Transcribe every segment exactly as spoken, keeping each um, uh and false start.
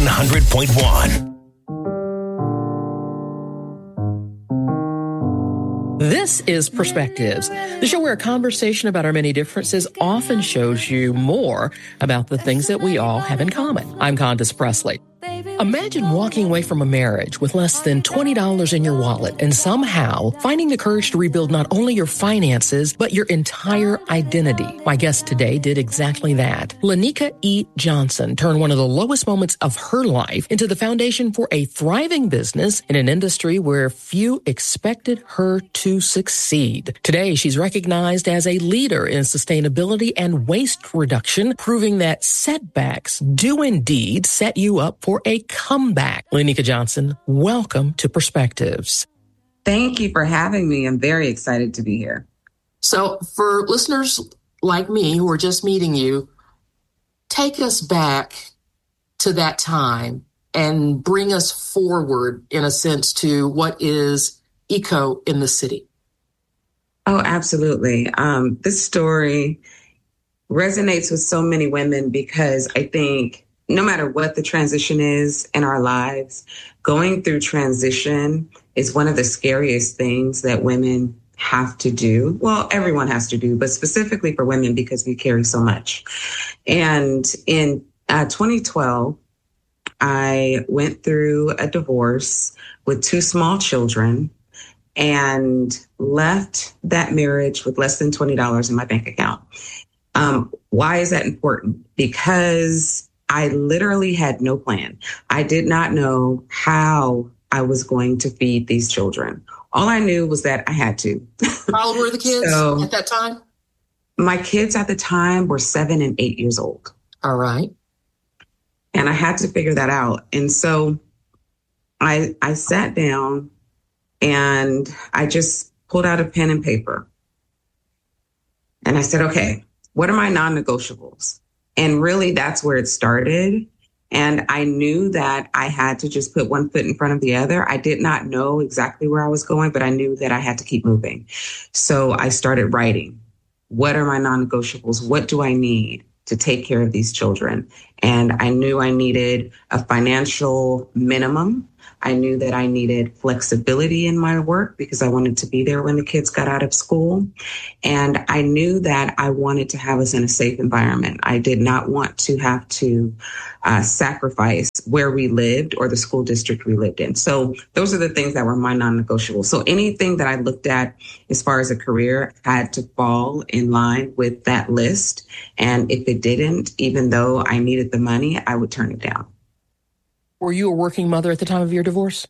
hundred point one. This is Perspectives, the show where a conversation about our many differences often shows you more about the things that we all have in common. I'm Candace Presley. Imagine walking away from a marriage with less than twenty dollars in your wallet and somehow finding the courage to rebuild not only your finances, but your entire identity. My guest today did exactly that. Lanika E. Johnson turned one of the lowest moments of her life into the foundation for a thriving business in an industry where few expected her to succeed. Today, she's recognized as a leader in sustainability and waste reduction, proving that setbacks do indeed set you up for a comeback. Lanika Johnson, welcome to Perspectives. Thank you for having me. I'm very excited to be here. So for listeners like me who are just meeting you, take us back to that time and bring us forward, in a sense, to what is eco in the city. Oh, absolutely. Um, this story resonates with so many women because I think no matter what the transition is in our lives, going through transition is one of the scariest things that women have to do. Well, everyone has to do, but specifically for women because we carry so much. And in uh, twenty twelve, I went through a divorce with two small children and left that marriage with less than twenty dollars in my bank account. Um, why is that important? Because I literally had no plan. I did not know how I was going to feed these children. All I knew was that I had to. How old were the kids so, at that time? My kids at the time were seven and eight years old. All right. And I had to figure that out. And so I I sat down and I just pulled out a pen and paper. And I said, okay, what are my non-negotiables? And really, that's where it started. And I knew that I had to just put one foot in front of the other. I did not know exactly where I was going, but I knew that I had to keep moving. So I started writing. What are my non-negotiables? What do I need to take care of these children? And I knew I needed a financial minimum. I knew that I needed flexibility in my work because I wanted to be there when the kids got out of school. And I knew that I wanted to have us in a safe environment. I did not want to have to uh, sacrifice where we lived or the school district we lived in. So those are the things that were my non-negotiables. So anything that I looked at as far as a career had to fall in line with that list. And if it didn't, even though I needed the money, I would turn it down. Were you a working mother at the time of your divorce?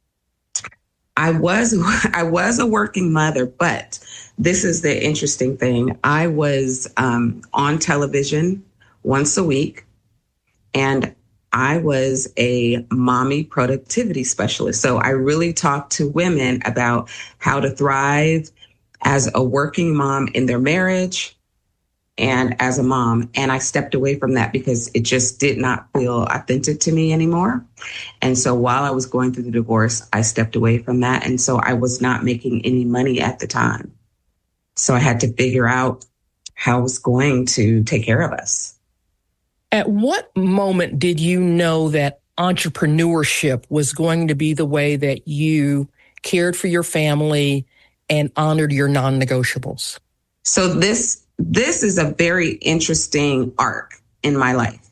I was I was a working mother, but this is the interesting thing. I was um, on television once a week, and I was a mommy productivity specialist. So I really talked to women about how to thrive as a working mom in their marriage and as a mom. And I stepped away from that because it just did not feel authentic to me anymore. And so while I was going through the divorce, I stepped away from that. And so I was not making any money at the time. So I had to figure out how I was going to take care of us. At what moment did you know that entrepreneurship was going to be the way that you cared for your family and honored your non-negotiables? So this This is a very interesting arc in my life.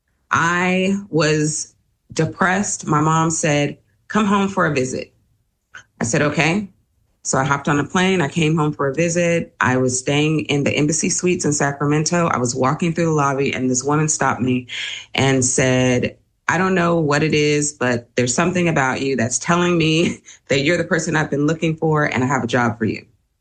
I was depressed. My mom said, come home for a visit. I said, okay. So I hopped on a plane. I came home for a visit. I was staying in the Embassy Suites in Sacramento. I was walking through the lobby and this woman stopped me and said, I don't know what it is, but there's something about you that's telling me that you're the person I've been looking for and I have a job for you.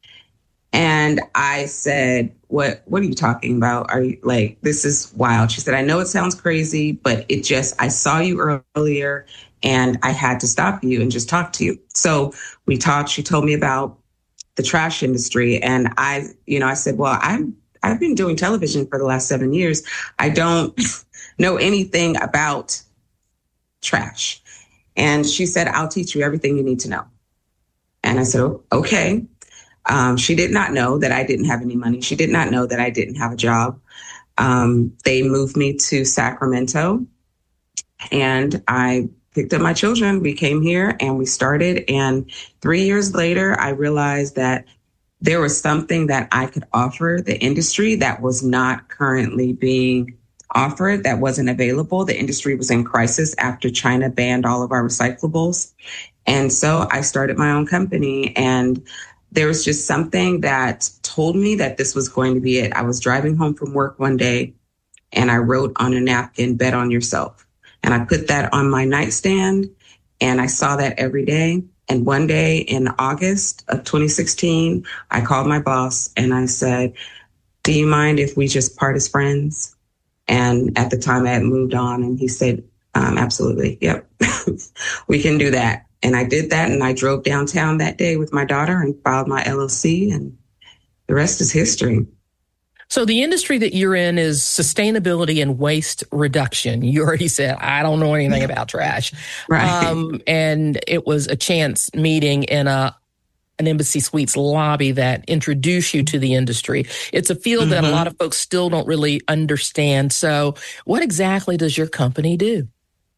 And I said, what, what are you talking about? Are you like, this is wild. She said, I know it sounds crazy, but it just, I saw you earlier and I had to stop you and just talk to you. So we talked, she told me about the trash industry. And I, you know, I said, well, I'm, I've been doing television for the last seven years. I don't know anything about trash. And she said, I'll teach you everything you need to know. And I said, oh, okay. Um, she did not know that I didn't have any money. She did not know that I didn't have a job. Um, they moved me to Sacramento And I picked up my children. We came here and we started. And three years later, I realized that there was something that I could offer the industry that was not currently being offered, that wasn't available. The industry was in crisis after China banned all of our recyclables. And so I started my own company, and there was just something that told me that this was going to be it. I was driving home from work one day and I wrote on a napkin, "Bet on yourself." And I put that on my nightstand and I saw that every day. And one day in August of twenty sixteen, I called my boss and I said, "Do you mind if we just part as friends?" And at the time I had moved on, and he said, um, "Absolutely. Yep, we can do that." And I did that, and I drove downtown that day with my daughter and filed my L L C, and the rest is history. So the industry that you're in is sustainability and waste reduction. You already said, I don't know anything about trash. Right. Um, and it was a chance meeting in a an Embassy Suites lobby that introduced you to the industry. It's a field mm-hmm. that a lot of folks still don't really understand. So what exactly does your company do?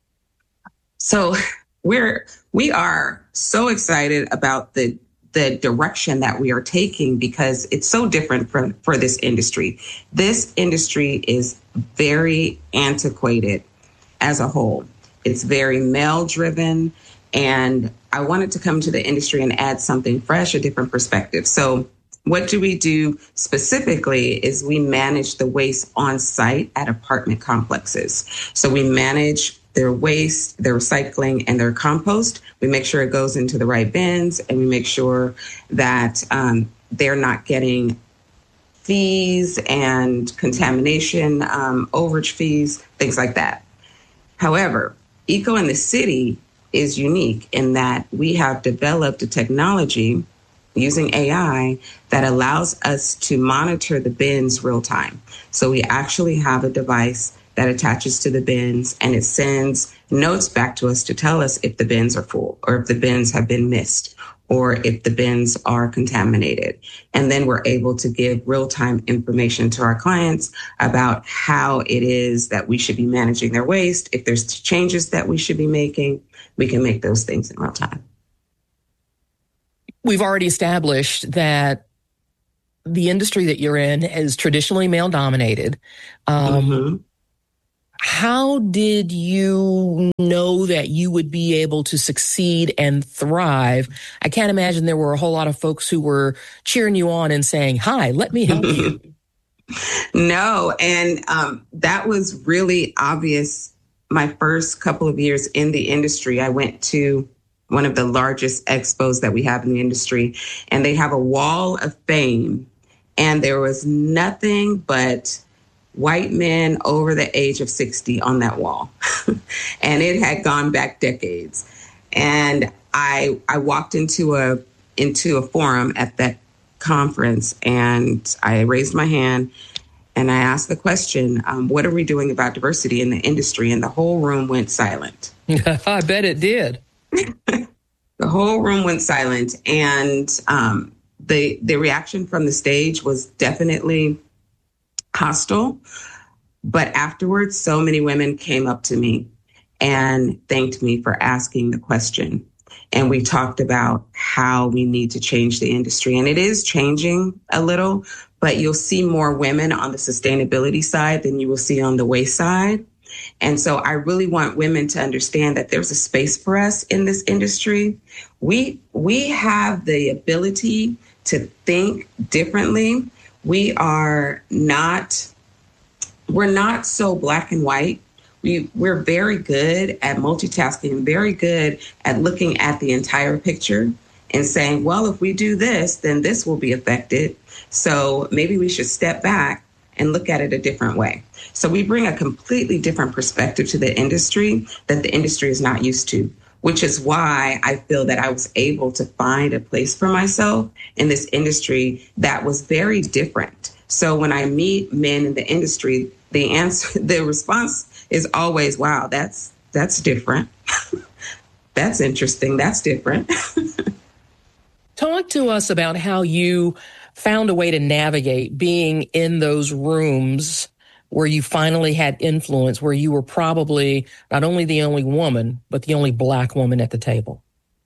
So we're we are so excited about the the direction that we are taking, because it's so different for, for this industry. This industry is very antiquated as a whole. It's very male driven, and I wanted to come to the industry and add something fresh, a different perspective. So what do we do specifically is we manage the waste on site at apartment complexes. So we manage their waste, their recycling, and their compost. We make sure it goes into the right bins, and we make sure that um, they're not getting fees and contamination, um, overage fees, things like that. However, Eco in the City is unique in that we have developed a technology using A I that allows us to monitor the bins real time. So we actually have a device that attaches to the bins, and it sends notes back to us to tell us if the bins are full, or if the bins have been missed, or if the bins are contaminated. And then we're able to give real-time information to our clients about how it is that we should be managing their waste. If there's changes that we should be making, we can make those things in real time. We've already established that the industry that you're in is traditionally male dominated. Um, mm-hmm. How did you know that you would be able to succeed and thrive? I can't imagine there were a whole lot of folks who were cheering you on and saying, "Hi, let me help you." No, and um, that was really obvious. My first couple of years in the industry, I went to one of the largest expos that we have in the industry, and they have a wall of fame, and there was nothing but white men over the age of sixty on that wall. And it had gone back decades. And I I walked into a into a forum at that conference, and I raised my hand and I asked the question, um, what are we doing about diversity in the industry? And the whole room went silent. I bet it did. The whole room went silent. And um, the the reaction from the stage was definitely hostile. But afterwards, so many women came up to me and thanked me for asking the question. And we talked about how we need to change the industry. And it is changing a little, but you'll see more women on the sustainability side than you will see on the waste side. And so I really want women to understand that there's a space for us in this industry. We we have the ability to think differently. We are not, we're not so black and white. We, we're very good at multitasking, very good at looking at the entire picture and saying, well, if we do this, then this will be affected. So maybe we should step back and look at it a different way. So we bring a completely different perspective to the industry that the industry is not used to, which is why I feel that I was able to find a place for myself in this industry that was very different. So when I meet men in the industry, the answer, the response is always, wow, that's that's different. That's interesting. That's different. Talk to us about how you found a way to navigate being in those rooms where you finally had influence, where you were probably not only the only woman, but the only Black woman at the table?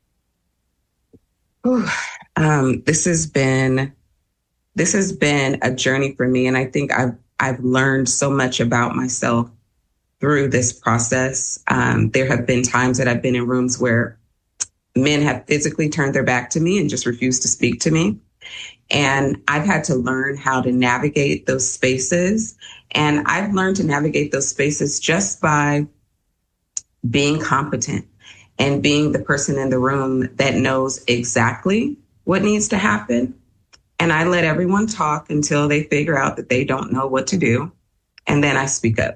Ooh, um, this has been this has been a journey for me, and I think I've I've learned so much about myself through this process. Um, there have been times that I've been in rooms where men have physically turned their back to me and just refused to speak to me. And I've had to learn how to navigate those spaces. And I've learned to navigate those spaces just by being competent and being the person in the room that knows exactly what needs to happen. And I let everyone talk until they figure out that they don't know what to do. And then I speak up.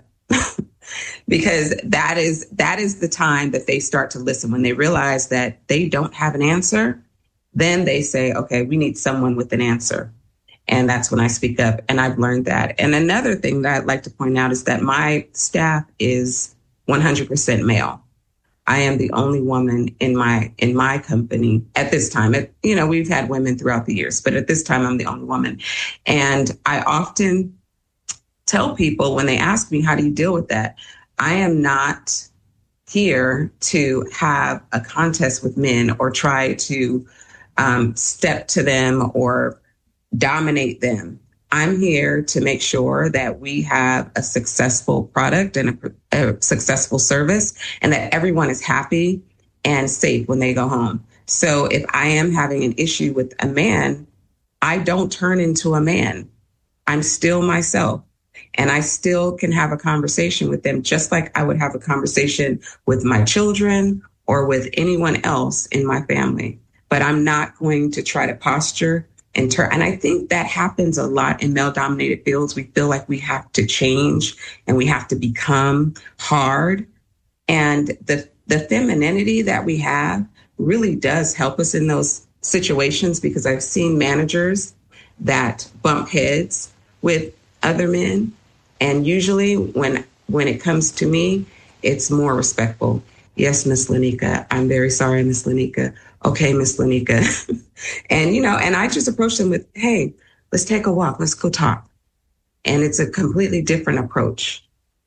Because that is that is the time that they start to listen. When they realize that they don't have an answer, then they say, okay, we need someone with an answer. And that's when I speak up. And I've learned that. And another thing that I'd like to point out is that my staff is one hundred percent male. I am the only woman in my in my company at this time. It, you know, we've had women throughout the years, but at this time, I'm the only woman. And I often tell people when they ask me, how do you deal with that? I am not here to have a contest with men or try to um, step to them or dominate them. I'm here to make sure that we have a successful product and a, a successful service and that everyone is happy and safe when they go home. So if I am having an issue with a man, I don't turn into a man. I'm still myself. And I still can have a conversation with them just like I would have a conversation with my children or with anyone else in my family. But I'm not going to try to posture and turn. And I think that happens a lot in male-dominated fields. We feel like we have to change and we have to become hard. And the, the femininity that we have really does help us in those situations, because I've seen managers that bump heads with other men. And usually when when it comes to me, it's more respectful. Yes, Miss Lanika, I'm very sorry, Miss Lanika. Okay, Miss Lanika. And, you know, and I just approach them with, hey, let's take a walk. Let's go talk. And it's a completely different approach.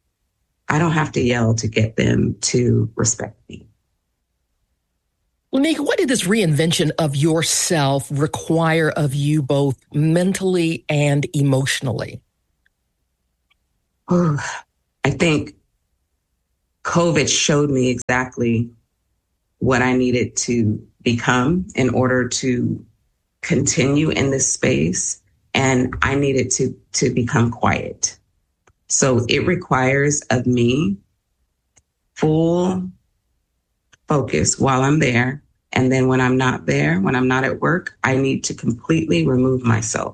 I don't have to yell to get them to respect me. Lanika, what did this reinvention of yourself require of you both mentally and emotionally? Oh, I think COVID showed me exactly what I needed to become in order to continue in this space. And I needed to, to become quiet. So it requires of me full focus while I'm there. And then when I'm not there, when I'm not at work, I need to completely remove myself.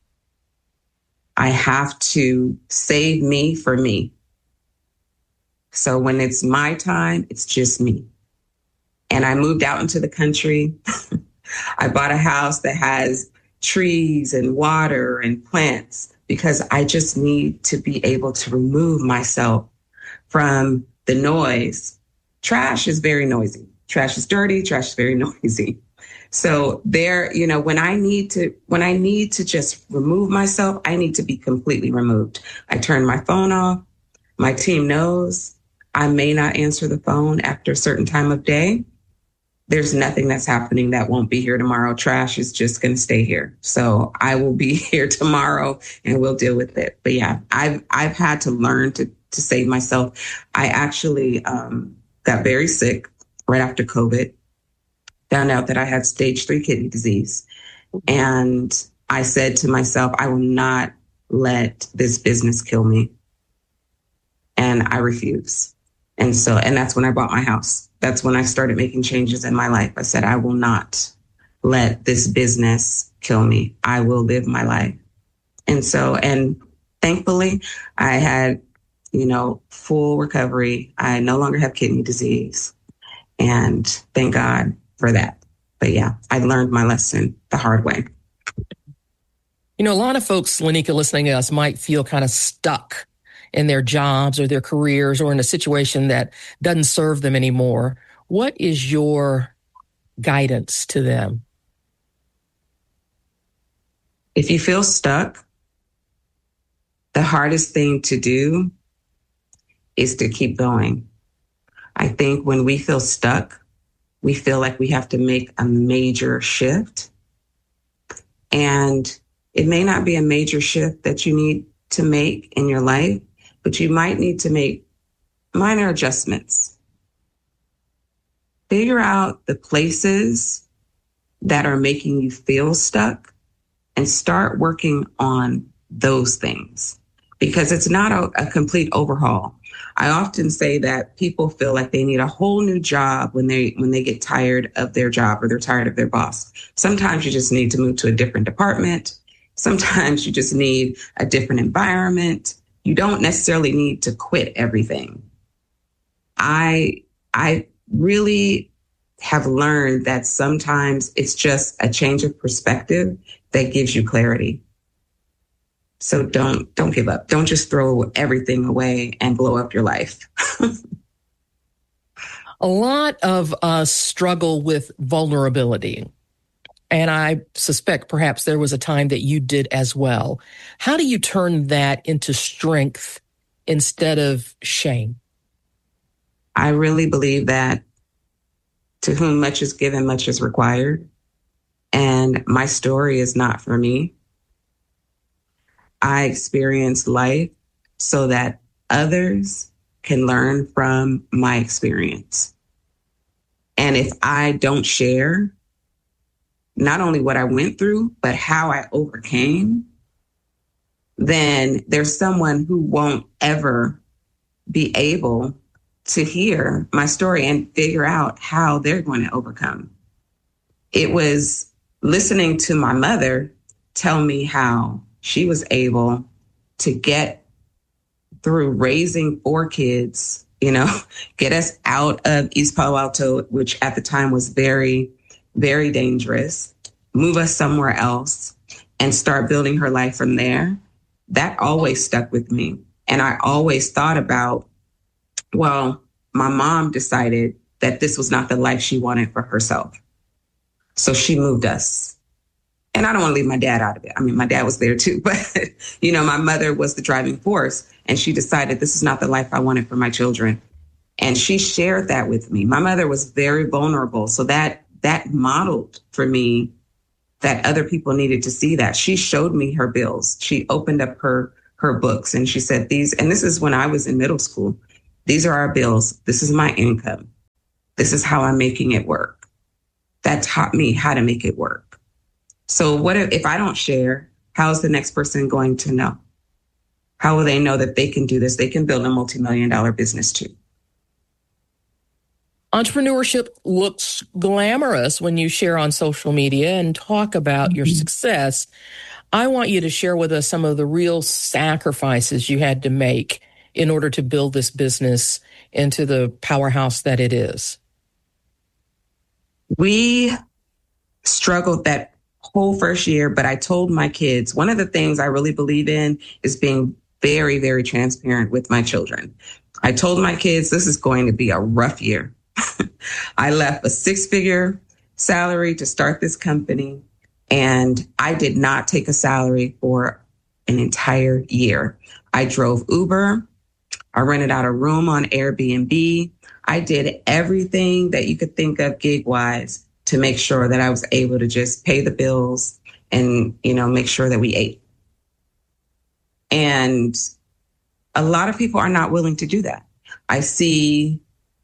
I have to save me for me. So when it's my time, it's just me. And I moved out into the country. I bought a house that has trees and water and plants because I just need to be able to remove myself from the noise. Trash is very noisy. Trash is dirty. Trash is very noisy. So there, you know, when I need to, when I need to just remove myself, I need to be completely removed. I turn my phone off. My team knows I may not answer the phone after a certain time of day. There's nothing that's happening that won't be here tomorrow. Trash is just going to stay here. So I will be here tomorrow and we'll deal with it. But yeah, I've, I've had to learn to, to save myself. I actually um, got very sick right after COVID. Found out that I had stage three kidney disease. And I said to myself, I will not let this business kill me. And I refuse. And so, and that's when I bought my house. That's when I started making changes in my life. I said, I will not let this business kill me. I will live my life. And so, and thankfully I had, you know, full recovery. I no longer have kidney disease. And thank God for that. But yeah, I learned my lesson the hard way. You know, a lot of folks, Lanika, listening to us might feel kind of stuck in their jobs or their careers or in a situation that doesn't serve them anymore. What is your guidance to them? If you feel stuck, The hardest thing to do is to keep going. I think when we feel stuck, we feel like we have to make a major shift. And it may not be a major shift that you need to make in your life, but you might need to make minor adjustments. Figure out the places that are making you feel stuck and start working on those things, because it's not a, a complete overhaul. I often say that people feel like they need a whole new job when they when they get tired of their job or they're tired of their boss. Sometimes you just need to move to a different department. Sometimes you just need a different environment. You don't necessarily need to quit everything. I I really have learned that sometimes it's just a change of perspective that gives you clarity. So don't don't give up. Don't just throw everything away and blow up your life. A lot of us struggle with vulnerability. And I suspect perhaps there was a time that you did as well. How do you turn that into strength instead of shame? I really believe that to whom much is given, much is required. And my story is not for me. I experience life so that others can learn from my experience. And if I don't share not only what I went through, but how I overcame, then there's someone who won't ever be able to hear my story and figure out how they're going to overcome. It was listening to my mother tell me how she was able to get through raising four kids, you know, get us out of East Palo Alto, which at the time was very, very dangerous, move us somewhere else and start building her life from there. That always stuck with me. And I always thought about, well, my mom decided that this was not the life she wanted for herself. So she moved us. And I don't want to leave my dad out of it. I mean, my dad was there too, but, you know, my mother was the driving force and she decided this is not the life I wanted for my children. And she shared that with me. My mother was very vulnerable. So that that modeled for me that other people needed to see that. She showed me her bills. She opened up her her books and she said these, and this is when I was in middle school. These are our bills. This is my income. This is how I'm making it work. That taught me how to make it work. So what if, if I don't share, how is the next person going to know? How will they know that they can do this? They can build a multi-million dollar business too. Entrepreneurship looks glamorous when you share on social media and talk about mm-hmm. your success. I want you to share with us some of the real sacrifices you had to make in order to build this business into the powerhouse that it is. We struggled that whole first year, but I told my kids, one of the things I really believe in is being very, very transparent with my children. I told my kids, this is going to be a rough year. I left a six-figure salary to start this company, and I did not take a salary for an entire year. I drove Uber. I rented out a room on Airbnb. I did everything that you could think of gig-wise to make sure that I was able to just pay the bills and, you know, make sure that we ate. And a lot of people are not willing to do that. I see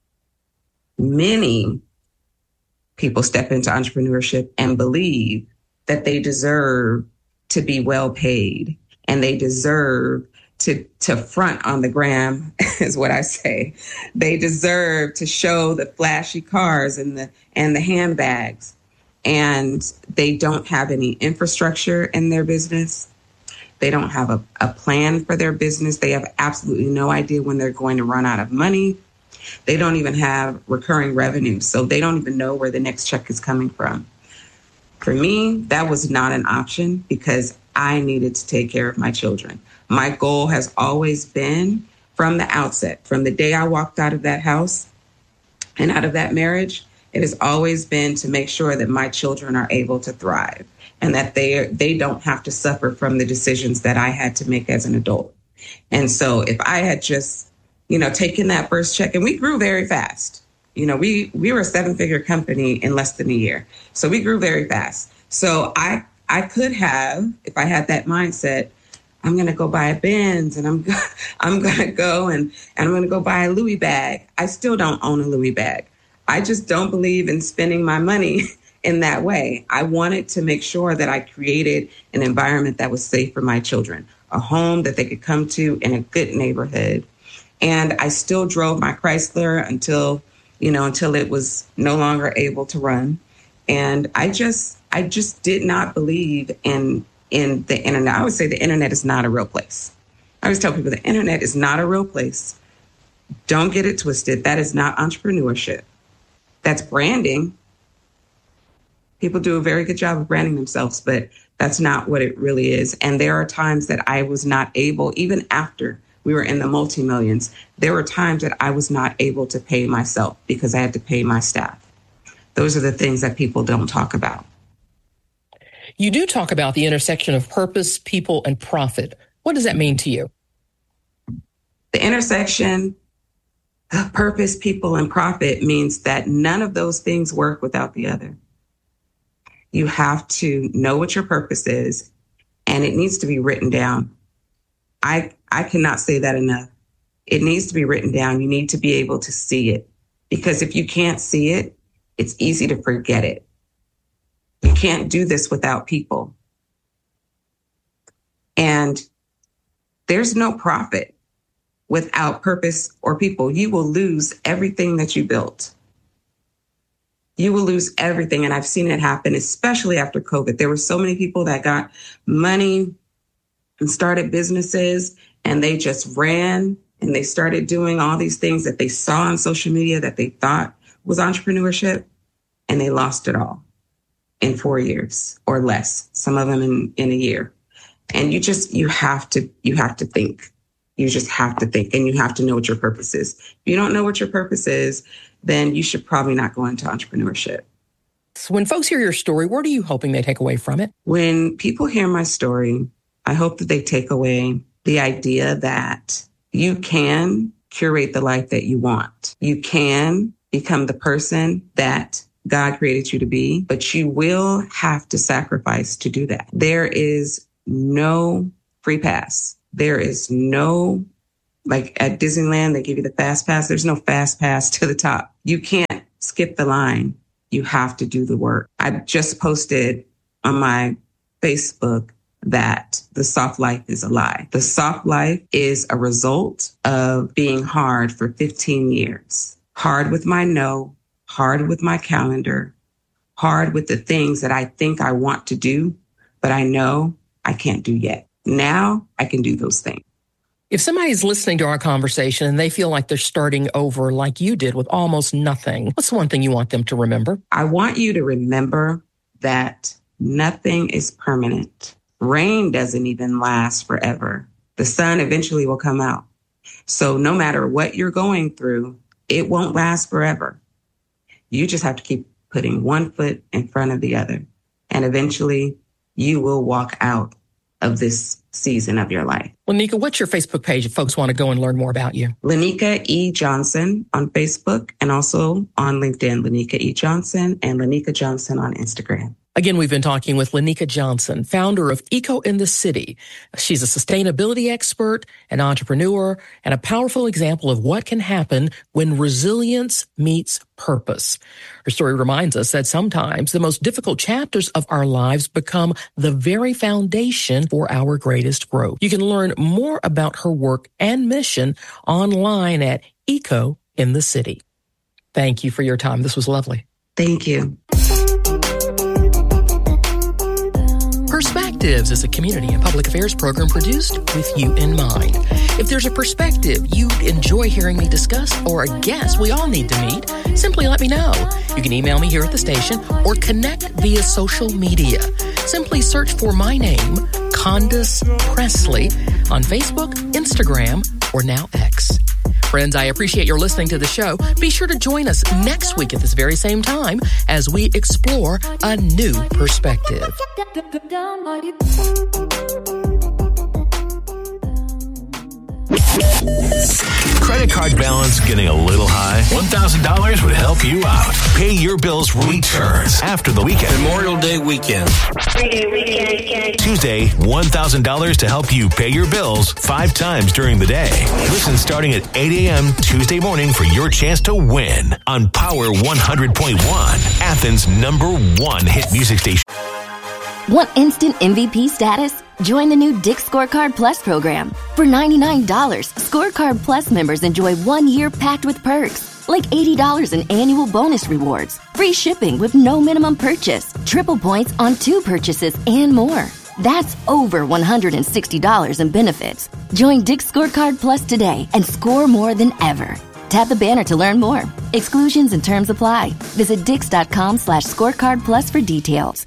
many people step into entrepreneurship and believe that they deserve to be well paid and they deserve to, to front on the gram, is what I say. They deserve to show the flashy cars and the and the handbags, and they don't have any infrastructure in their business. They don't have a, a plan for their business. They have absolutely no idea when they're going to run out of money. They don't even have recurring revenue, so they don't even know where the next check is coming from. For me, that was not an option because I needed to take care of my children. My goal has always been from the outset, from the day I walked out of that house and out of that marriage, it has always been to make sure that my children are able to thrive and that they they don't have to suffer from the decisions that I had to make as an adult. And so if I had just, you know, taken that first check, and we grew very fast. You know, we, we were a seven figure company in less than a year. So we grew very fast. So I, I could have, if I had that mindset, I'm going to go buy a Benz and I'm, I'm going to go and, and I'm going to go buy a Louis bag. I still don't own a Louis bag. I just don't believe in spending my money in that way. I wanted to make sure that I created an environment that was safe for my children, a home that they could come to in a good neighborhood. And I still drove my Chrysler until, you know, until it was no longer able to run. And I just, I just did not believe in, in the internet. I would say the internet is not a real place. I always tell people the internet is not a real place. Don't get it twisted. That is not entrepreneurship. That's branding. People do a very good job of branding themselves, but that's not what it really is. And there are times that I was not able, even after we were in the multi-millions, there were times that I was not able to pay myself because I had to pay my staff. Those are the things that people don't talk about. You do talk about the intersection of purpose, people, and profit. What does that mean to you? The intersection of purpose, people, and profit means that none of those things work without the other. You have to know what your purpose is, and it needs to be written down. I I cannot say that enough. It needs to be written down. You need to be able to see it, because if you can't see it, it's easy to forget it. You can't do this without people. And there's no profit without purpose or people. You will lose everything that you built. You will lose everything. And I've seen it happen, especially after COVID. There were so many people that got money and started businesses, and they just ran and they started doing all these things that they saw on social media that they thought was entrepreneurship, and they lost it all in four years or less, some of them in, in a year. And you just, you have to, you have to think. You just have to think, and you have to know what your purpose is. If you don't know what your purpose is, then you should probably not go into entrepreneurship. So when folks hear your story, what are you hoping they take away from it? When people hear my story, I hope that they take away the idea that you can curate the life that you want. You can become the person that God created you to be, but you will have to sacrifice to do that. There is no free pass. There is no, like at Disneyland, they give you the fast pass. There's no fast pass to the top. You can't skip the line. You have to do the work. I just posted on my Facebook that the soft life is a lie. The soft life is a result of being hard for fifteen years. Hard with my no, hard with my calendar, hard with the things that I think I want to do, but I know I can't do yet. Now I can do those things. If somebody's listening to our conversation and they feel like they're starting over like you did with almost nothing, what's one thing you want them to remember? I want you to remember that nothing is permanent. Rain doesn't even last forever. The sun eventually will come out. So no matter what you're going through, it won't last forever. You just have to keep putting one foot in front of the other. And eventually you will walk out of this season of your life. Lanika, what's your Facebook page if folks want to go and learn more about you? Lanika E. Johnson on Facebook, and also on LinkedIn, Lanika E. Johnson, and Lanika Johnson on Instagram. Again, we've been talking with Lanika Johnson, founder of Eco in the City. She's a sustainability expert, an entrepreneur, and a powerful example of what can happen when resilience meets purpose. Her story reminds us that sometimes the most difficult chapters of our lives become the very foundation for our greatest growth. You can learn more about her work and mission online at Eco in the City. Thank you for your time. This was lovely. Thank you. Perspectives is a community and public affairs program produced with you in mind. If there's a perspective you'd enjoy hearing me discuss or a guest we all need to meet, simply let me know. You can email me here at the station or connect via social media. Simply search for my name, Condace Pressley, on Facebook, Instagram, or now X. Friends, I appreciate your listening to the show. Be sure to join us next week at this very same time as we explore a new perspective. Credit card balance getting a little high? one thousand dollars would help you out. Pay Your Bills returns after the weekend. Memorial Day weekend. Tuesday, one thousand dollars to help you pay your bills five times during the day. Listen starting at eight a.m. Tuesday morning for your chance to win on Power one hundred point one, Athens' number one hit music station. Want instant M V P status? Join the new Dick's Scorecard Plus program. For ninety-nine dollars, Scorecard Plus members enjoy one year packed with perks, like eighty dollars in annual bonus rewards, free shipping with no minimum purchase, triple points on two purchases, and more. That's over one hundred sixty dollars in benefits. Join Dick's Scorecard Plus today and score more than ever. Tap the banner to learn more. Exclusions and terms apply. Visit dix.com slash scorecard plus for details.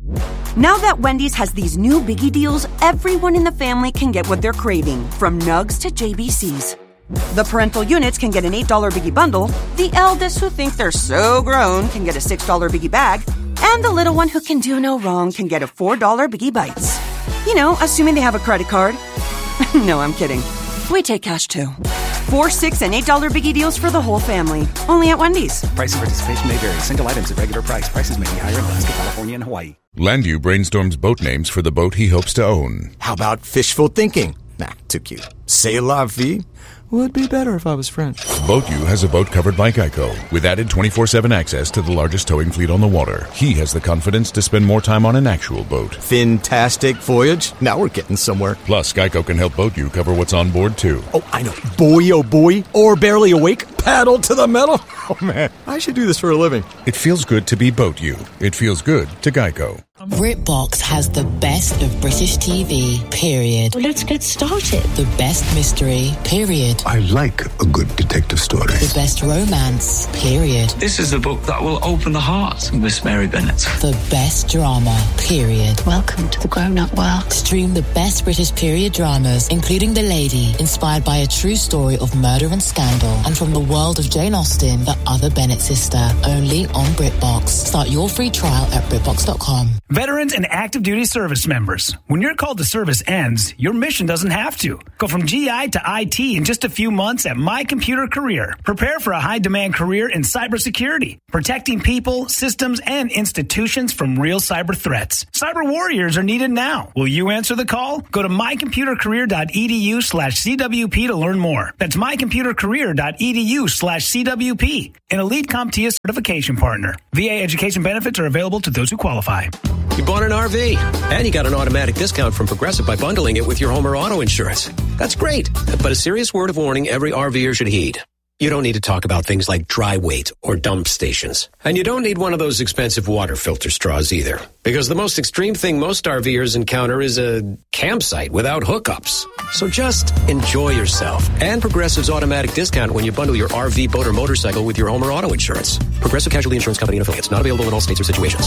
Now that Wendy's has these new biggie deals, everyone in the family can get what they're craving, from nugs to J B Cs. The parental units can get an eight dollars biggie bundle, the eldest who think they're so grown can get a six dollars biggie bag, and the little one who can do no wrong can get a four dollars biggie bites. You know, assuming they have a credit card. No, I'm kidding. We take cash too. Four, six, and eight dollar biggie deals for the whole family. Only at Wendy's. Price and participation may vary. Single items at regular price. Prices may be higher in Alaska, California, and Hawaii. Landu brainstorms boat names for the boat he hopes to own. How about fishful thinking? Nah, too cute. C'est la vie? Would be better if I was French. BoatU has a boat covered by Geico, with added twenty-four seven access to the largest towing fleet on the water. He has the confidence to spend more time on an actual boat. Fantastic voyage. Now we're getting somewhere. Plus, Geico can help BoatU cover what's on board, too. Oh, I know. Boy, oh boy. Or barely awake. Paddle to the metal. Oh, man. I should do this for a living. It feels good to be BoatU. It feels good to Geico. BritBox has the best of British T V, period. Well, let's get started. The best mystery, period. I like a good detective story. The best romance, period. This is a book that will open the heart of Miss Mary Bennet. The best drama, period. Welcome to the grown-up world. Stream the best British period dramas, including The Lady, inspired by a true story of murder and scandal, and from the world of Jane Austen, the other Bennet sister, only on BritBox. Start your free trial at BritBox dot com. Veterans and active duty service members, when your call to service ends, your mission doesn't have to. Go from G I to I T in just a few months at My Computer Career. Prepare for a high-demand career in cybersecurity, protecting people, systems, and institutions from real cyber threats. Cyber warriors are needed now. Will you answer the call? Go to mycomputercareer.edu slash CWP to learn more. That's mycomputercareer.edu slash CWP. An elite CompTIA certification partner. V A education benefits are available to those who qualify. You bought an R V, and you got an automatic discount from Progressive by bundling it with your home or auto insurance. That's great, but a serious word of warning every RVer should heed. You don't need to talk about things like dry weight or dump stations. And you don't need one of those expensive water filter straws either. Because the most extreme thing most RVers encounter is a campsite without hookups. So just enjoy yourself. And Progressive's automatic discount when you bundle your R V, boat, or motorcycle with your home or auto insurance. Progressive Casualty Insurance Company and affiliates. Not available in all states or situations.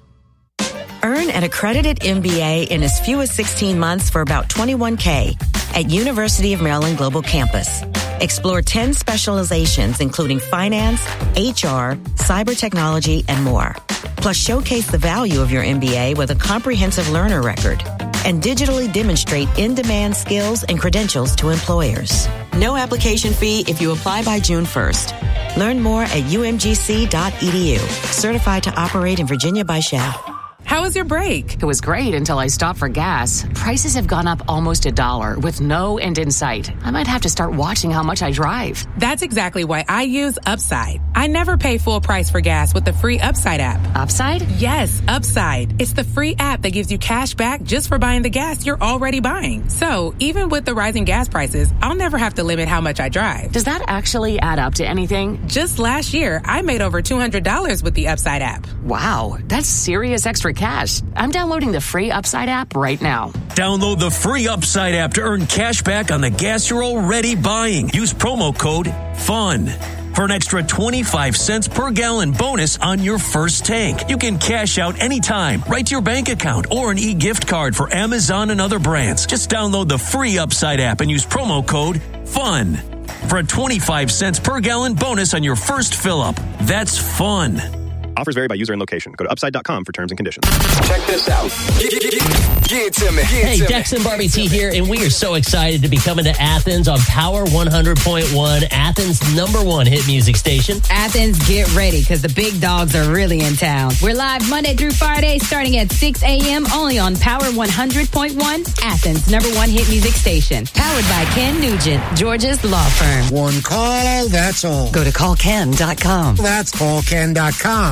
Earn an accredited M B A in as few as sixteen months for about twenty-one thousand dollars at University of Maryland Global Campus. Explore ten specializations, including finance, H R, cyber technology, and more. Plus, showcase the value of your M B A with a comprehensive learner record and digitally demonstrate in-demand skills and credentials to employers. No application fee if you apply by June first. Learn more at U M G C dot E D U. Certified to operate in Virginia by S H A. How was your break? It was great until I stopped for gas. Prices have gone up almost a dollar with no end in sight. I might have to start watching how much I drive. That's exactly why I use Upside. I never pay full price for gas with the free Upside app. Upside? Yes, Upside. It's the free app that gives you cash back just for buying the gas you're already buying. So even with the rising gas prices, I'll never have to limit how much I drive. Does that actually add up to anything? Just last year, I made over two hundred dollars with the Upside app. Wow, that's serious extra cash. I'm downloading the free Upside app right now. Download the free Upside app to earn cash back on the gas you're already buying. Use promo code FUN for an extra twenty-five cents per gallon bonus on your first tank. You can cash out anytime, right to your bank account, or an e-gift card for Amazon and other brands. Just download the free Upside app and use promo code FUN for a twenty-five cents per gallon bonus on your first fill-up. That's fun. Offers vary by user and location. Go to upside dot com for terms and conditions. Check this out. Get, get, get, get to me. Get hey, to Dex me. and Barbie T here, and we are so excited to be coming to Athens on Power one hundred point one, Athens' number one hit music station. Athens, get ready, because the big dogs are really in town. We're live Monday through Friday, starting at six a.m. only on Power one hundred point one, Athens' number one hit music station. Powered by Ken Nugent, Georgia's law firm. One call, that's all. Go to call ken dot com. That's call ken dot com.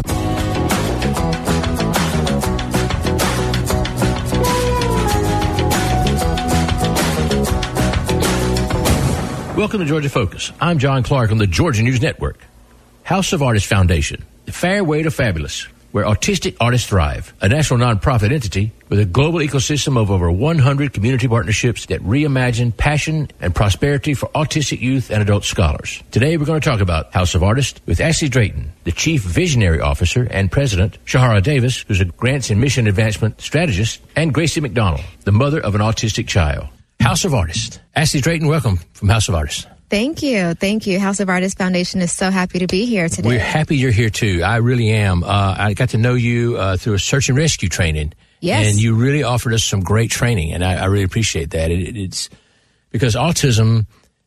Welcome to Georgia Focus. I'm John Clark on the Georgia News Network. House of Artists Foundation, the fair way to fabulous, where autistic artists thrive. A national nonprofit entity with a global ecosystem of over one hundred community partnerships that reimagine passion and prosperity for autistic youth and adult scholars. Today we're going to talk about House of Artists with Ashley Drayton, the Chief Visionary Officer and President, Shahara Davis, who's a Grants and Mission Advancement Strategist, and Gracie McDonald, the mother of an autistic child. House of Artists. Ashley Drayton, welcome from House of Artists. Thank you. Thank you. House of Artists Foundation is so happy to be here today. We're happy you're here, too. I really am. Uh, I got to know you uh, through a search and rescue training. Yes. And you really offered us some great training, and I, I really appreciate that. It, it, it's because autism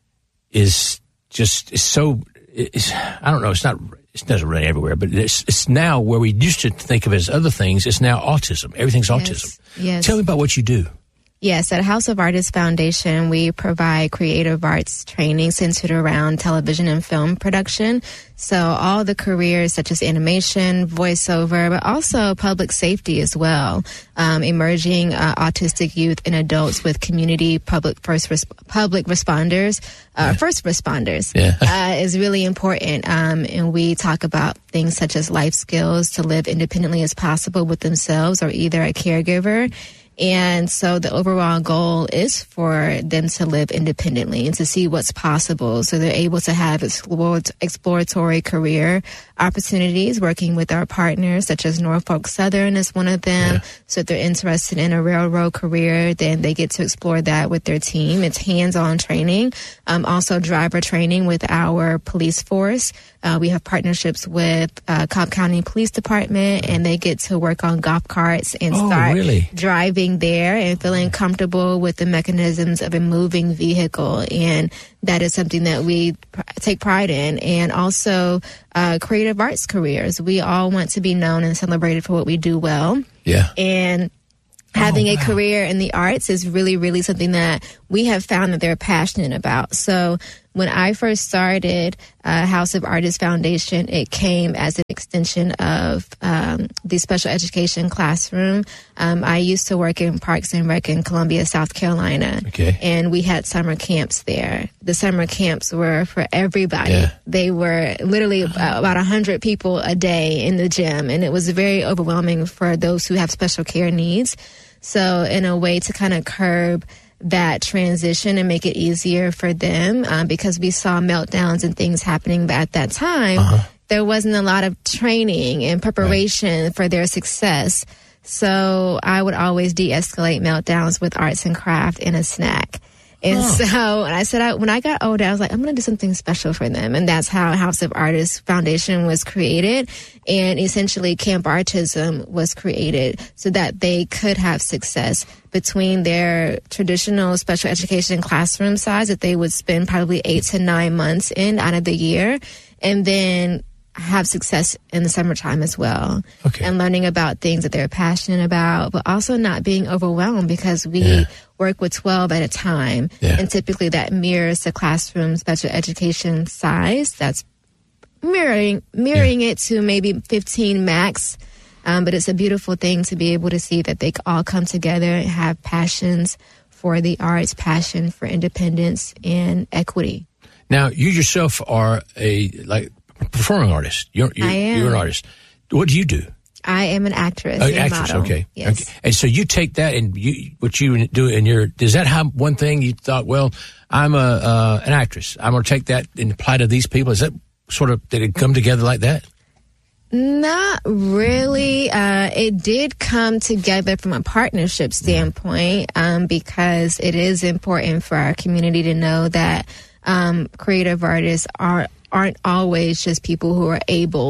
is just is so, it's, I don't know, it's not, it doesn't run everywhere, but it's, it's now where we used to think of it as other things, it's now autism. Everything's Yes. autism. Yes. Tell me about what you do. Yes, at House of Artists Foundation, we provide creative arts training centered around television and film production. So all the careers such as animation, voiceover, but also public safety as well. Um, emerging uh, autistic youth and adults with community public first res- public responders, uh, yeah. first responders yeah. uh, is really important. Um, and we talk about things such as life skills to live independently as possible with themselves or either a caregiver. And so the overall goal is for them to live independently and to see what's possible. So they're able to have exploratory career opportunities working with our partners, such as Norfolk Southern is one of them. Yeah. So if they're interested in a railroad career, then they get to explore that with their team. It's hands-on training. Um, also driver training with our police force. Uh, we have partnerships with uh, Cobb County Police Department, and they get to work on golf carts and oh, start really? driving there and feeling comfortable with the mechanisms of a moving vehicle. And that is something that we pr- take pride in. And also uh, creative arts careers. We all want to be known and celebrated for what we do well. Yeah. And having oh, a wow. career in the arts is really, really something that we have found that they're passionate about. So when I first started uh, House of Artists Foundation, it came as an extension of um, the special education classroom. Um, I used to work in Parks and Rec in Columbia, South Carolina. Okay. And we had summer camps there. The summer camps were for everybody. Yeah. They were literally about one hundred people a day in the gym. And it was very overwhelming for those who have special care needs. So in a way to kind of curb that transition and make it easier for them, um, because we saw meltdowns and things happening, but at that time, uh-huh. there wasn't a lot of training and preparation right. for their success. So I would always de-escalate meltdowns with arts and craft and a snack. And oh. so and I said, I, when I got older, I was like, I'm going to do something special for them. And that's how House of Artists Foundation was created. And essentially Camp Artism was created so that they could have success between their traditional special education classroom size that they would spend probably eight to nine months in out of the year. And then have success in the summertime as well. Okay. And learning about things that they're passionate about, but also not being overwhelmed because we yeah. work with twelve at a time. Yeah. And typically that mirrors the classroom special education size. That's mirroring mirroring yeah. it to maybe fifteen max. Um, but it's a beautiful thing to be able to see that they all come together and have passions for the arts, passion for independence and equity. Now, you yourself are a like performing artist. You're, you're, I am. You're an artist. What do you do? I am an actress. Uh, and actress, model. okay. Yes. Okay. And so you take that and you, what you do in your, is that how one thing you thought, well, I'm a, uh, an actress. I'm going to take that and apply to these people. Is that sort of, did it come together like that? Not really. Uh, it did come together from a partnership standpoint, um, because it is important for our community to know that, um, creative artists are, aren't always just people who are abled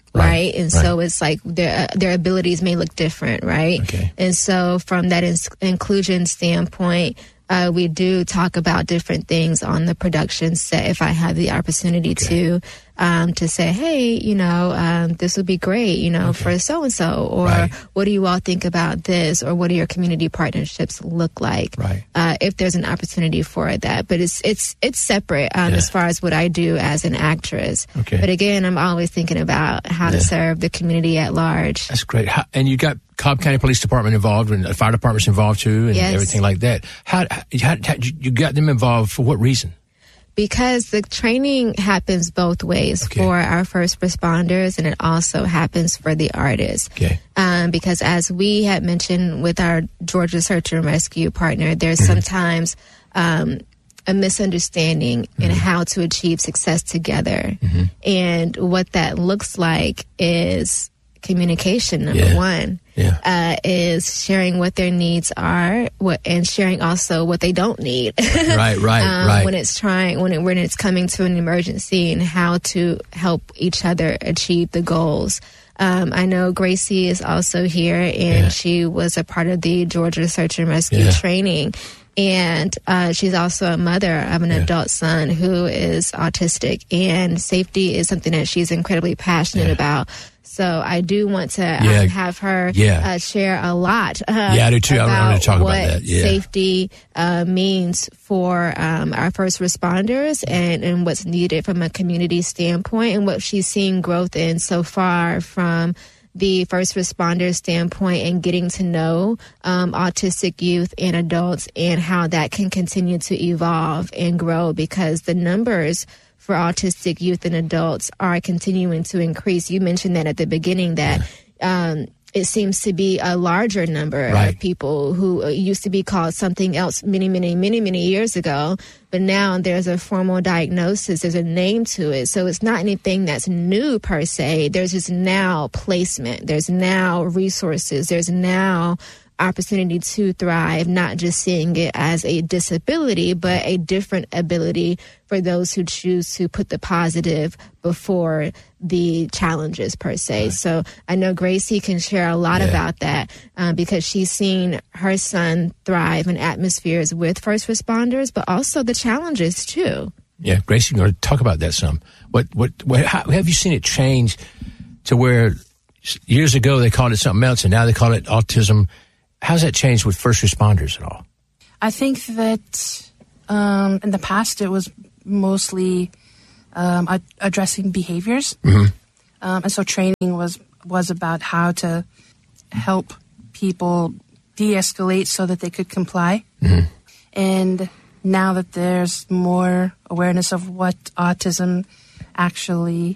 right? Right, And right. so it's like their their abilities may look different, right? Okay. And so from that ins- inclusion standpoint, uh, we do talk about different things on the production set if I have the opportunity Okay. to. Um, to say, hey, you know, um, this would be great, you know, Okay. for so-and-so, or Right. what do you all think about this, or what do your community partnerships look like? Right. Uh, if there's an opportunity for that. But it's it's it's separate um, Yeah. as far as what I do as an actress. Okay. But again, I'm always thinking about how to Yeah. serve the community at large. That's great. How, and you got Cobb County Police Department involved, and the fire department's involved too, and Yes. everything like that. How, how, how you got them involved for what reason? Because the training happens both ways Okay. for our first responders, and it also happens for the artists. Okay. Um, because as we had mentioned with our Georgia Search and Rescue partner, there's Mm-hmm. sometimes um, a misunderstanding Mm-hmm. in how to achieve success together. Mm-hmm. And what that looks like is communication, number Yeah. one. Yeah. Uh, is sharing what their needs are, what, and sharing also what they don't need. Right, right, um, right. When it's trying, when it, when it's coming to an emergency, and how to help each other achieve the goals. Um, I know Gracie is also here, and Yeah. she was a part of the Georgia Search and Rescue Yeah. training. And uh, she's also a mother of an Yeah. adult son who is autistic, and safety is something that she's incredibly passionate Yeah. about. So I do want to um, Yeah. have her Yeah. uh, share a lot. Uh, Yeah, I do too. I about wanted to talk about what that. Yeah. safety uh, means for um, our first responders, and, and what's needed from a community standpoint, and what she's seen growth in so far from the first responder standpoint, and getting to know um, autistic youth and adults, and how that can continue to evolve and grow, because the numbers for autistic youth and adults are continuing to increase. You mentioned that at the beginning, that um, it seems to be a larger number Right. of people who uh, used to be called something else many, many, many, many years ago. But now there's a formal diagnosis, there's a name to it. So it's not anything that's new per se. There's just now placement, there's now resources, there's now opportunity to thrive, not just seeing it as a disability, but a different ability for those who choose to put the positive before the challenges per se. Right. So I know Gracie can share a lot Yeah. about that um, because she's seen her son thrive in atmospheres with first responders, but also the challenges too. Yeah, Gracie, you're going to talk about that some. What, what, what, how, have you seen it change to where years ago they called it something else, and now they call it autism? How's that changed with first responders at all? I think that um, in the past it was mostly um, ad- addressing behaviors, Mm-hmm. um, and so training was was about how to help people de-escalate so that they could comply. Mm-hmm. And now that there's more awareness of what autism actually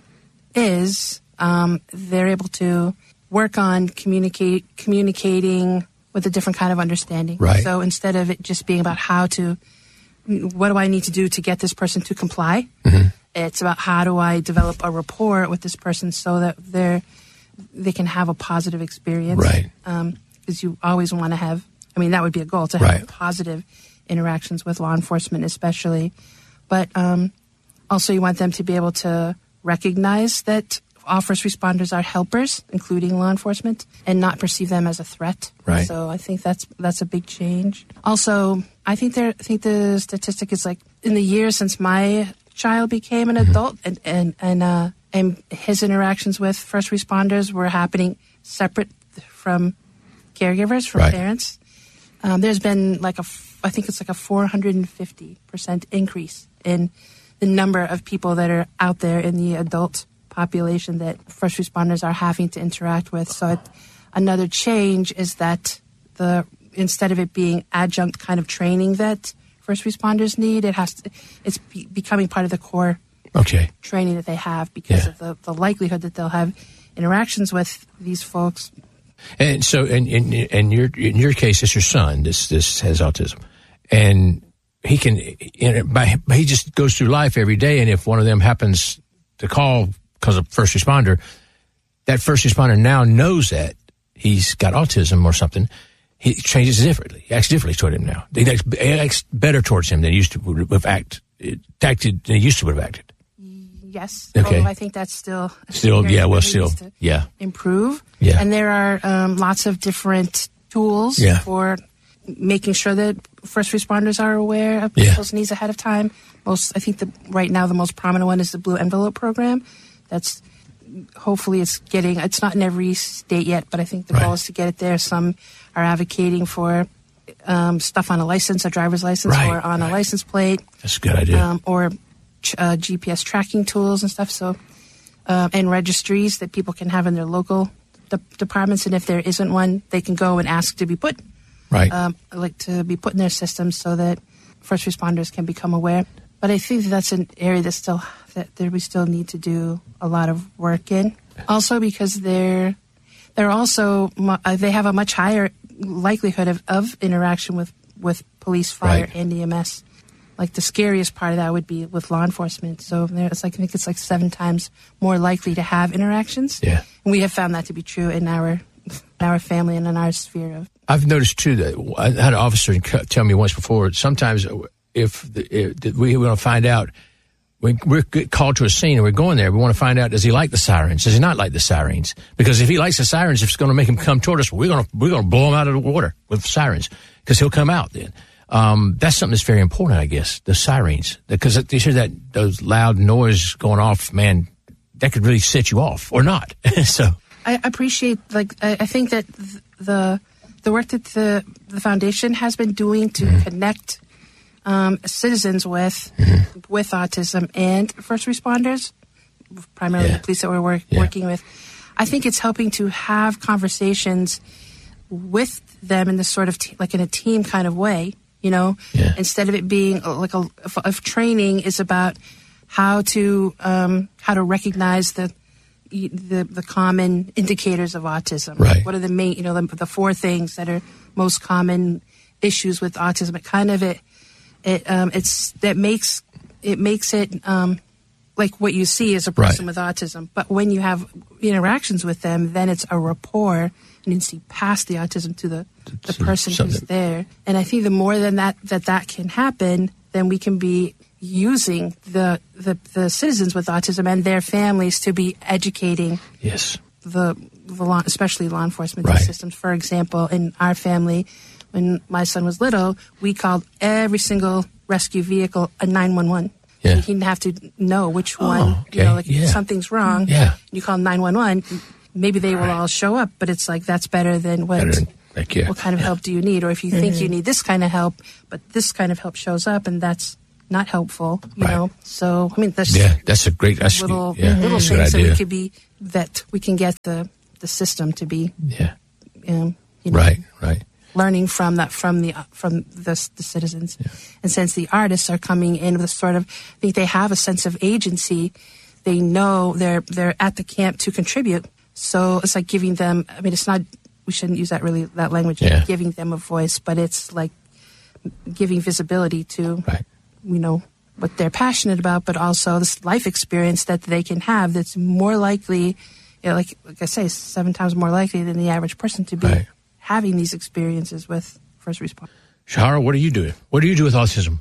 is, um, they're able to work on communicate communicating with a different kind of understanding. Right. So instead of it just being about how to, what do I need to do to get this person to comply? Mm-hmm. It's about how do I develop a rapport with this person so that they're, they can have a positive experience. Right. Um, because you always want to have, I mean, that would be a goal, to have Right. positive interactions with law enforcement especially. But um, also you want them to be able to recognize that all first responders are helpers, including law enforcement, and not perceive them as a threat. Right. So I think that's that's a big change. Also, I think there I think the statistic is like in the years since my child became an adult, and and and uh, and his interactions with first responders were happening separate from caregivers, from Right. parents. Um, there's been like a, f- I think it's like a four hundred fifty percent increase in the number of people that are out there in the adult population that first responders are having to interact with. So it, another change is that the instead of it being adjunct kind of training that first responders need, it has to, it's be, becoming part of the core Okay. training that they have because Yeah. of the, the likelihood that they'll have interactions with these folks. And so, in in, in your in your case, it's your son. This this has autism, and he can. In, by, he just goes through life every day, and if one of them happens to call because of first responder, that first responder now knows that he's got autism or something. He changes differently. He acts differently toward him now. He acts, he acts better towards him than he used to would have act, acted than he used to would have acted. yes. Okay. Although I think that's still Still, yeah, well, still, yeah. improve. Yeah. And there are um, lots of different tools Yeah. for making sure that first responders are aware of Yeah. people's needs ahead of time. Most, I think the right now the most prominent one is the Blue Envelope program. That's hopefully it's getting. It's not in every state yet, but I think the Right. goal is to get it there. Some are advocating for um, stuff on a license, a driver's license, Right, or on a license plate. That's a good idea. Um, or ch- uh, G P S tracking tools and stuff. So, uh, and registries that people can have in their local de- departments. And if there isn't one, they can go and ask to be put, right, um, like to be put in their systems so that first responders can become aware. But I think that's an area that still that there we still need to do a lot of work in. Also, because they're they're also mu- uh, they have a much higher likelihood of, of interaction with, with police, fire, Right. and E M S. Like the scariest part of that would be with law enforcement. So there- it's like I think it's like seven times more likely to have interactions. Yeah. And we have found that to be true in our in our family and in our sphere of. I've noticed too that I had an officer tell me once before. Sometimes, if, the, if we want to find out, we, we're called to a scene and we're going there. We want to find out: does he like the sirens? Does he not like the sirens? Because if he likes the sirens, if it's going to make him come toward us, we're going to we're going to blow him out of the water with sirens because he'll come out then. Um, that's something that's very important, I guess. The sirens, because you hear that those loud noise going off, man, that could really set you off or not. So I appreciate, like, I, I think that th- the the work that the the foundation has been doing to mm-hmm. connect um, citizens with mm-hmm. with autism and first responders, primarily yeah. the police that we're work, yeah. working with. I think it's helping to have conversations with them in this sort of te- like in a team kind of way. You know, yeah. instead of it being like a if, if training is about how to um, how to recognize the the the common indicators of autism. Right. What are the main, you know, the, the four things that are most common issues with autism? It kind of it it um, it's that makes it makes it um, like what you see as a person right. with autism. But when you have interactions with them, then it's a rapport. And you can see past the autism to the, the person who's there. And I think the more than that, that that can happen, then we can be using the, the, the citizens with autism and their families to be educating yes. the, the law, especially law enforcement right. systems. For example, in our family, when my son was little, we called every single rescue vehicle a nine one one. Yeah. He didn't have to know which one, oh, okay. you know, like yeah. if something's wrong, yeah. you call nine one one. Maybe they will right. all show up, but it's like that's better than what. Better, like, yeah. What kind of yeah. help do you need? Or if you mm-hmm. think you need this kind of help, but this kind of help shows up, and that's not helpful, you right. know. So I mean, that's yeah, that's a great that's, little yeah, little that's things a that good we could be that we can get the the system to be yeah, um, you know, right, right. learning from that from the from the, the citizens, yeah. and since the artists are coming in with a sort of, I think they have a sense of agency. They know they're they're at the camp to contribute. So it's like giving them, I mean, it's not, we shouldn't use that really, that language, yeah. giving them a voice, but it's like giving visibility to, right. you know, what they're passionate about, but also this life experience that they can have that's more likely, you know, like, like I say, seven times more likely than the average person to be right. having these experiences with first responders. Shahara, what are you doing? What do you do with autism?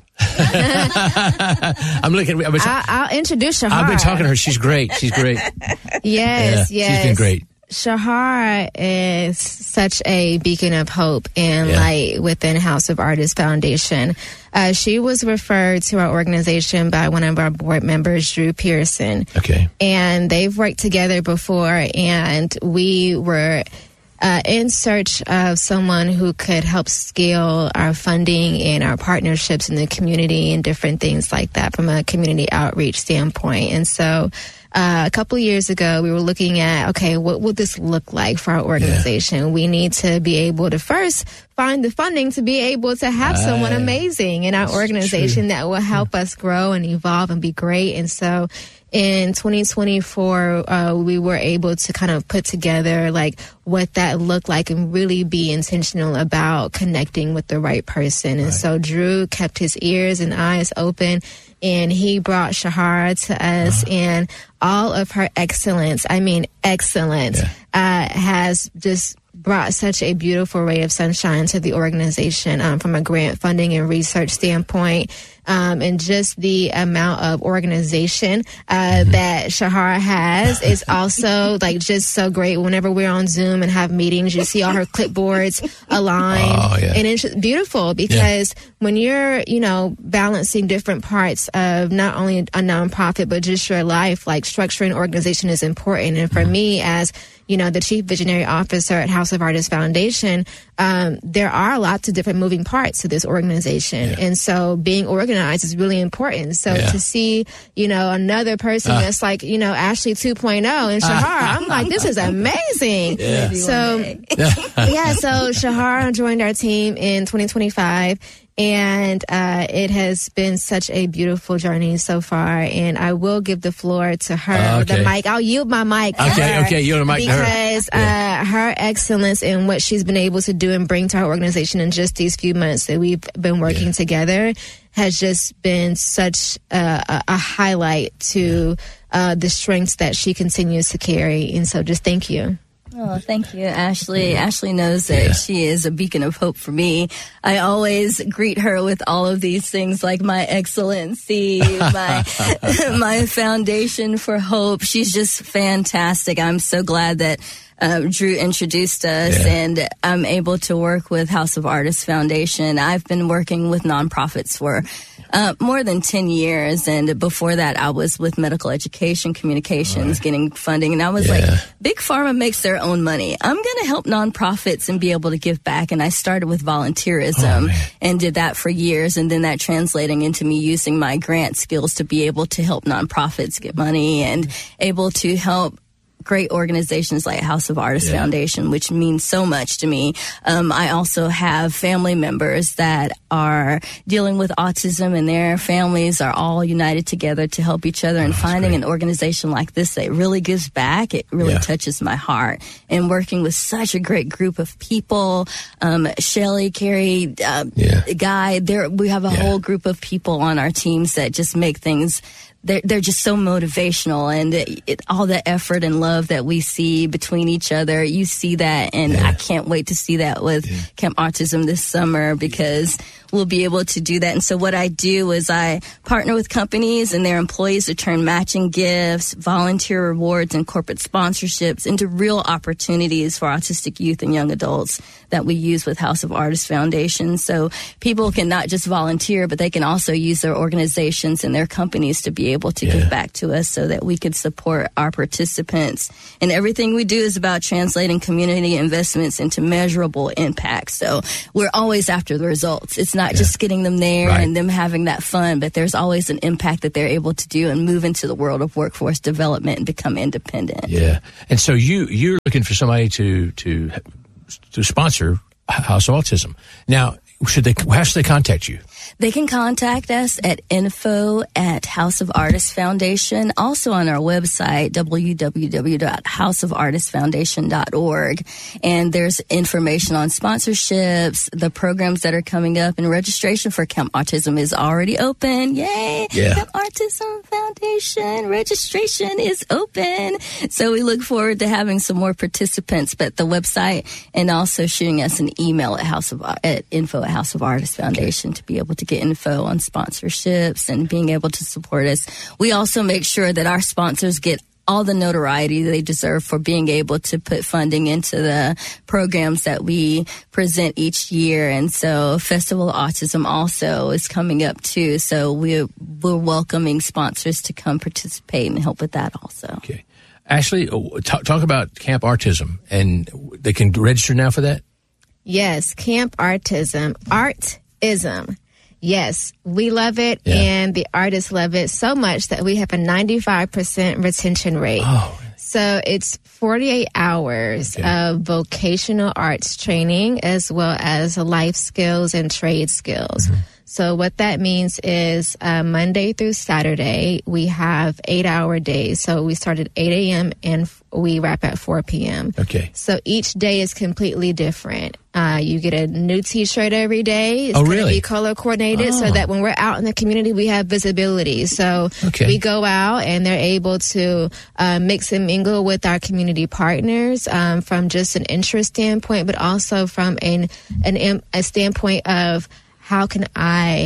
I'm looking. I've been ta- I'll, I'll introduce Shahara. I've been talking to her. She's great. She's great. Yes, yeah, yes. She's been great. Shahara is such a beacon of hope and yeah. light within House of Artists Foundation. Uh, she was referred to our organization by one of our board members, Drew Pearson. Okay. And they've worked together before, and we were Uh, in search of someone who could help scale our funding and our partnerships in the community and different things like that from a community outreach standpoint. And so uh, a couple of years ago, we were looking at, okay, what would this look like for our organization? Yeah. We need to be able to first find the funding to be able to have uh, someone amazing in our organization true. that will help yeah. us grow and evolve and be great. And so in twenty twenty-four, uh, we were able to kind of put together like what that looked like and really be intentional about connecting with the right person. And right. so Drew kept his ears and eyes open, and he brought Shahara to us, uh-huh. and all of her excellence, I mean excellence, yeah. uh, has just brought such a beautiful ray of sunshine to the organization um, from a grant funding and research standpoint. Um, and just the amount of organization uh, mm-hmm. that Shahara has is also like just so great. Whenever we're on Zoom and have meetings, you see all her clipboards aligned. Oh, yeah. And it's beautiful because yeah. when you're, you know, balancing different parts of not only a nonprofit, but just your life, like structure and organization is important. And for mm-hmm. me, as you know, the chief visionary officer at House of Artists Foundation, um, there are lots of different moving parts to this organization. Yeah. And so being organized is really important. So yeah. to see, you know, another person uh, that's like, you know, Ashley two point oh and Shahara, I'm like, this is amazing. Yeah. So, yeah, so Shahara joined our team in twenty twenty-five. And uh, it has been such a beautiful journey so far. And I will give the floor to her, uh, okay. the mic. I'll yield my mic to okay, her. Okay, yield the mic because, to her. Yeah. Uh, her excellence in what she's been able to do and bring to our organization in just these few months that we've been working yeah. together has just been such a, a highlight to yeah. uh, the strengths that she continues to carry. And so just thank you. Oh, thank you, Ashley. Ashley knows that yeah. she is a beacon of hope for me. I always greet her with all of these things like my excellency, my my foundation for hope. She's just fantastic. I'm so glad that uh, Drew introduced us yeah. and I'm able to work with House of Artists Foundation. I've been working with nonprofits for Uh, more than ten years. And before that, I was with medical education communications, right. getting funding. And I was yeah. like, Big Pharma makes their own money. I'm going to help nonprofits and be able to give back. And I started with volunteerism oh, and did that for years. And then that translating into me using my grant skills to be able to help nonprofits get money and able to help great organizations like House of Artists yeah. Foundation, which means so much to me. Um, I also have family members that are dealing with autism, and their families are all united together to help each other. Oh, and finding great. An organization like this that really gives back, it really yeah. touches my heart. And working with such a great group of people, um, Shelly, Carrie, uh, yeah. Guy, there we have a yeah. whole group of people on our teams that just make things. They're, they're just so motivational, and it, it, all the effort and love that we see between each other, you see that, and yeah. I can't wait to see that with yeah. Camp Autism this summer because we'll be able to do that. And so what I do is I partner with companies and their employees to turn matching gifts, volunteer rewards, and corporate sponsorships into real opportunities for autistic youth and young adults that we use with House of Artists Foundation. So people can not just volunteer, but they can also use their organizations and their companies to be able to yeah. give back to us so that we could support our participants. And everything we do is about translating community investments into measurable impact. So we're always after the results. It's not yeah. just getting them there right. and them having that fun, but there's always an impact that they're able to do and move into the world of workforce development and become independent. Yeah. And so you, you're looking for somebody to, to, to sponsor House of Autism. Now, should they, how should they contact you? They can contact us at info at House of Artists Foundation. Also on our website, w w w dot house of artists foundation dot org. And there's information on sponsorships, the programs that are coming up, and registration for Camp Autism is already open. Yay! Yeah. Camp Autism Foundation registration is open. So we look forward to having some more participants, but the website and also shooting us an email at House of at info at House of Artists Foundation okay. to be able to get info on sponsorships and being able to support us. We also make sure that our sponsors get all the notoriety they deserve for being able to put funding into the programs that we present each year. And so Festival of Autism also is coming up too. So we're, we're welcoming sponsors to come participate and help with that also. Okay. Ashley, talk, talk about Camp Autism, and they can register now for that? Yes, Camp Autism. Artism. Yes, we love it, yeah. and the artists love it so much that we have a ninety-five percent retention rate. Oh, really? So it's forty-eight hours okay. of vocational arts training as well as life skills and trade skills. Mm-hmm. So what that means is uh, Monday through Saturday, we have eight-hour days. So we start at eight a.m. and f- we wrap at four p.m. Okay. So each day is completely different. Uh, you get a new T-shirt every day. It's oh, going to really? be color coordinated oh. so that when we're out in the community, we have visibility. So okay. we go out and they're able to uh, mix and mingle with our community partners um, from just an interest standpoint, but also from an, an a standpoint of how can I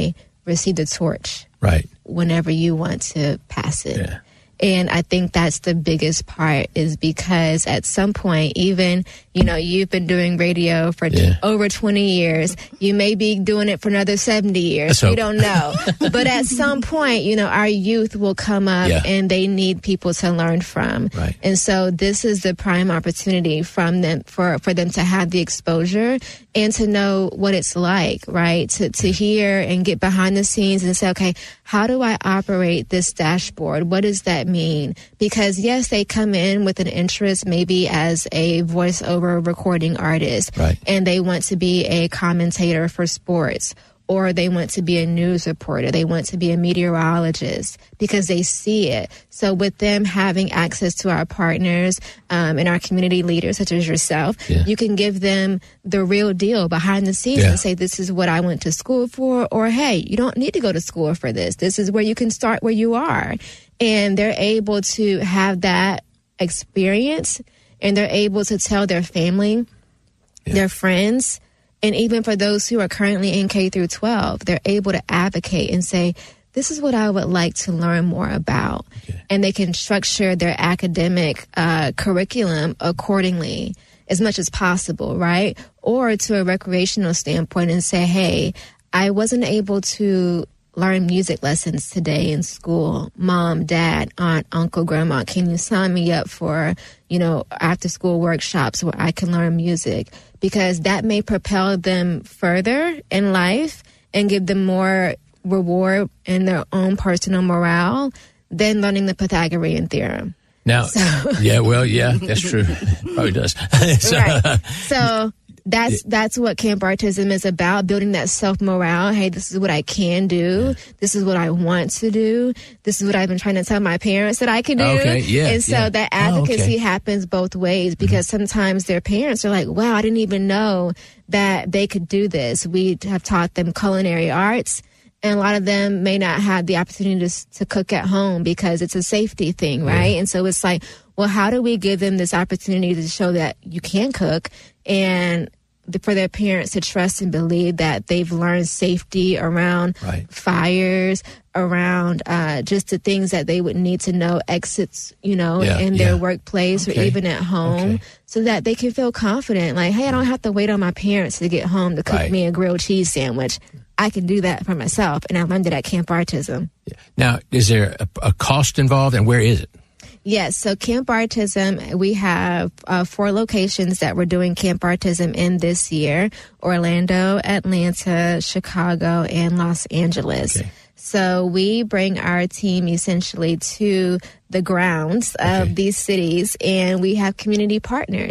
receive the torch. Right. Whenever you want to pass it. Yeah. And I think that's the biggest part, is because at some point, even, you know, you've been doing radio for yeah. t- over twenty years. You may be doing it for another seventy years. We don't know. But at some point, you know, our youth will come up yeah. and they need people to learn from. Right. And so this is the prime opportunity from them for, for them to have the exposure and to know what it's like, right? To, to hear and get behind the scenes and say, okay, how do I operate this dashboard? What does that mean? Because yes, they come in with an interest maybe as a voiceover recording artist, right. and they want to be a commentator for sports, or they want to be a news reporter, they want to be a meteorologist, because they see it. So with them having access to our partners um, and our community leaders, such as yourself, yeah. you can give them the real deal behind the scenes yeah. and say, this is what I went to school for, or hey, you don't need to go to school for this. This is where you can start where you are. And they're able to have that experience, and they're able to tell their family, yeah. their friends, and even for those who are currently in K through twelve, they're able to advocate and say, this is what I would like to learn more about. Okay. And they can structure their academic uh, curriculum accordingly as much as possible, right? Or to a recreational standpoint and say, hey, I wasn't able to learn music lessons today in school. Mom, dad, aunt, uncle, grandma, can you sign me up for, you know, after school workshops where I can learn music? Because that may propel them further in life and give them more reward in their own personal morale than learning the Pythagorean theorem. Now, so. yeah, well, yeah, that's true. Probably does. so, right. So that's that's what Camp Artism is about, building that self-morale. Hey, this is what I can do. Yeah. This is what I want to do. This is what I've been trying to tell my parents that I can do. Okay, yeah, and so yeah. that advocacy oh, okay. happens both ways, because mm-hmm. sometimes their parents are like, wow, I didn't even know that they could do this. We have taught them culinary arts, and a lot of them may not have the opportunity to, to cook at home because it's a safety thing, right? Yeah. And so it's like, well, how do we give them this opportunity to show that you can cook, and for their parents to trust and believe that they've learned safety around right. fires, around uh, just the things that they would need to know, exits, you know, yeah, in yeah. their workplace okay. or even at home, okay. so that they can feel confident. Like, hey, I don't have to wait on my parents to get home to cook right. me a grilled cheese sandwich. I can do that for myself, and I learned it at Camp Artism. Yeah. Now, is there a, a cost involved, and where is it? Yes, so Camp Artism, we have uh, four locations that we're doing Camp Artism in this year: Orlando, Atlanta, Chicago, and Los Angeles. Okay. So we bring our team essentially to the grounds okay. of these cities, and we have community partners.